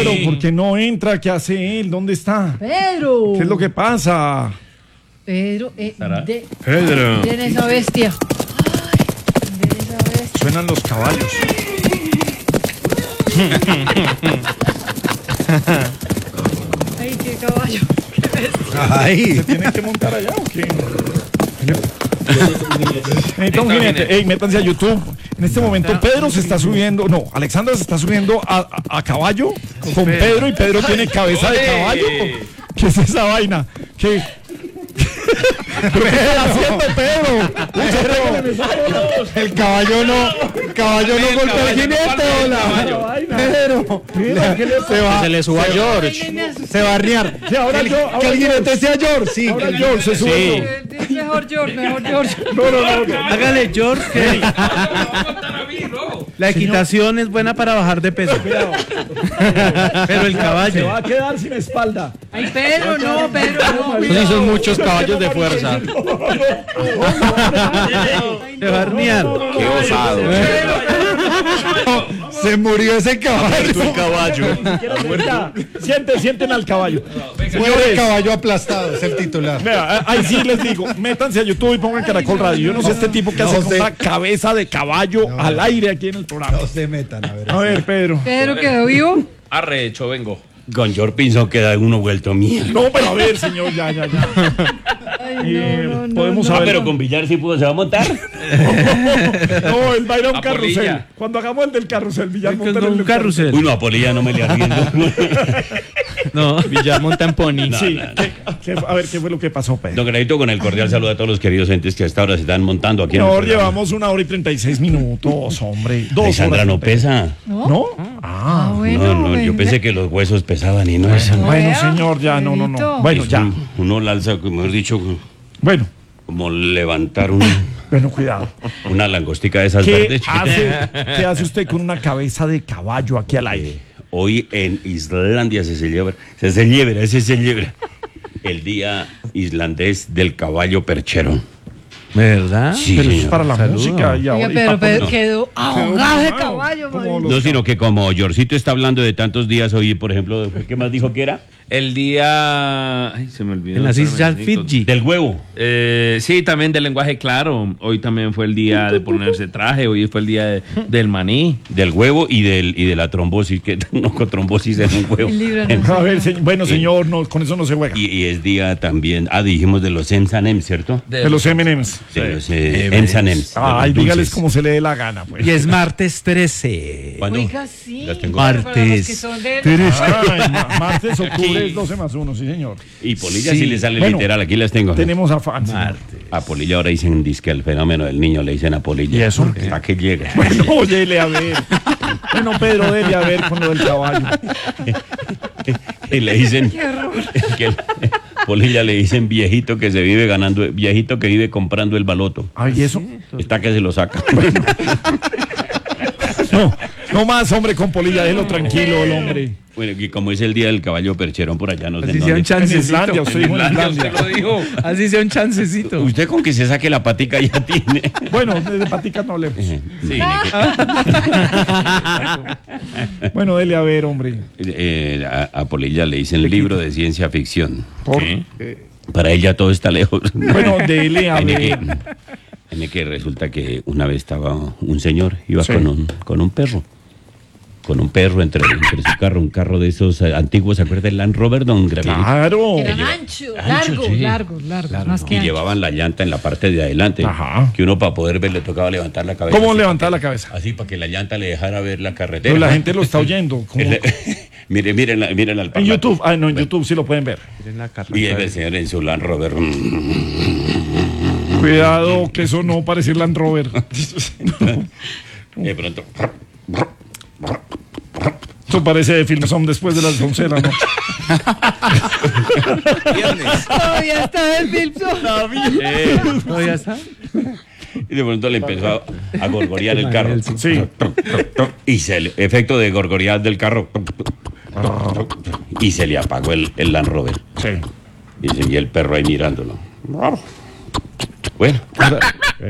Pedro, ¿por qué no entra? ¿Qué hace él? ¿Dónde está? Pedro. ¿Qué es lo que pasa? Pedro, Pedro. miren esa bestia. Ay, miren esa bestia. Suenan los caballos. Ay, qué caballo. Qué bestia. Ay. ¿Se tienen que montar allá o qué? Métanse a YouTube. En este momento Pedro se está subiendo, no, Alexandra se está subiendo a caballo con Pedro y Pedro tiene cabeza de caballo. ¿Qué es esa vaina? ¿Qué? ¿Qué está haciendo Pedro? El caballo no golpea el jinete, hola. Pedro, mira, ¿qué le va? Se le suba a George. Se va a arriar. Sí, ahora yo, Que el jinete sea George, sí. ahora George se sube. Mejor George, mejor George. No. Hágale, George. Que la equitación es buena para bajar de peso. Pero el Se caballo. va a quedar sin espalda. Ay, Pedro, no, Pedro, no. Sí, son muchos caballos de fuerza. Se va a hornear. Qué osado. Se murió ese caballo. El caballo. Sienten al caballo. Muere el Señores, caballo aplastado, es el titular. vea, ahí sí les digo, métanse a YouTube y pongan Caracol Radio. Yo no sé este tipo que No hace con sé. una cabeza de caballo al aire aquí en el programa. No se metan, a ver. A ver, Pedro. Pedro quedó vivo. Arrecho, vengo. Con George Pinson queda uno vuelto mierda. No, pero a ver, señor, ya. Ay, no. Podemos Ah, saber. pero con Villar sí pudo, se va a montar. No, él va a ir a un A carrusel. Polilla. Cuando hagamos el del carrusel, Villar monta en Un el carrusel. Uy, no, a Polilla no me le arriendo. No, Villar monta en pony. Sí, a ver, ¿qué fue lo que pasó, Pedro? Don Granito, con el cordial saludo a todos los queridos entes que hasta ahora se están montando aquí en Señor, el programa. llevamos 1 hora y 36 minutos, hombre. 2 Alexandra horas. no pesa. ¿No? Ah, bueno. No, yo pensé que los huesos pesaban y no es. Bueno, Vea, señor, ya, no. Pedrito. Bueno, ya. Uno la alza, como he dicho, Bueno, como levantar cuidado. una langostica de esas ¿Qué verdes. ¿Qué hace usted con una cabeza de caballo aquí al aire? Hoy en Islandia se celebra el Día Islandés del Caballo Perchero. ¿Verdad? Sí, Pero eso es señor. para la Saludo. música y ahora. Oiga, y pero para Pedro poner- quedó ahogado de mamado, caballo, como marica. los- No, sino que como Yorcito está hablando de tantos días hoy, por ejemplo, ¿qué más dijo que era? El día. Ay, se me olvidó. En las Islas Espérame, Fiji. Del huevo. Sí, también del lenguaje claro. Hoy también fue el día de ponerse traje. Hoy fue el día del maní. Del huevo y de la trombosis, que no con trombosis en un huevo. Líbranos. A ver, bueno, señor, no, con eso no se juega. Y es día también, dijimos de los ensanems, ¿cierto? De los M&M's. De los ensanems. de los Ay, dígales dulces. como se le dé la gana, pues. Y es martes 13. ¿Cuándo? Oiga, sí. Las tengo. Pero para los Martes. que son de- Ay, martes, octubre es 12 más 1, sí, señor. Y Polilla Sí. sí le sale Bueno, literal, aquí las tengo. Tenemos a fans. A Polilla ahora dicen disque el fenómeno del niño, le dicen a Polilla. ¿Y eso? ¿A qué llega? Bueno, óyele a ver. Bueno, Pedro, dele a ver con lo del caballo. Y le dicen Qué horror. que Polilla le dicen viejito que se vive ganando, viejito que vive comprando el baloto. Ay, ¿y eso? Está que se lo saca. No más, hombre, con Polilla, déjelo tranquilo, el hombre. Bueno, y como es el día del caballo percherón por allá, no sé Así en sea un dónde. En chancecito. Islandia, usted dijo en Islandia. Usted lo dijo. Así sea un chancecito. Usted con que se saque la patica ya tiene. Bueno, de paticas no hablemos. Sí, Bueno, dele a ver, hombre. a Polilla le dicen libro de ciencia ficción. Por- Para ella todo está lejos. Bueno, dele a En ver. que resulta que una vez estaba un señor, iba Sí. con un perro. Con un perro entre su carro, un carro de esos antiguos, ¿se acuerda del Land Rover, don Gravieri? Claro. Eran anchos, Ancho, largos, sí. largos, más que Y anchos. llevaban la llanta en la parte de adelante. Ajá. Que uno para poder ver le tocaba levantar la cabeza. ¿Cómo así, levantar la cabeza? Así para que la llanta le dejara ver la carretera. Pero la gente lo está oyendo. como- Miren al En parlato. YouTube. Ah, no, en YouTube sí lo pueden ver. Y el señor en su Land Rover. Cuidado, que eso no parece Land Rover. De pronto. Eso parece de Film Son después de las 11 de la noche. Todavía está el Filpson. ¿No ya está? Y de pronto le empezó a gorgorear el carro. Sí. Y el efecto de gorgorear del carro. Y se le apagó el Land Rover. Sí. Y el perro ahí mirándolo. Bueno,